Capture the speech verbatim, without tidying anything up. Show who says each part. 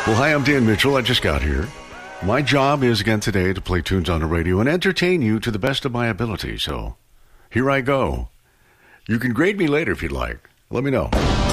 Speaker 1: Well, hi, I'm Dan Mitchell. I just got here. My job is again today to play tunes on the radio and entertain you to the best of my ability. So here I go. You can grade me later if you'd like. Let me know.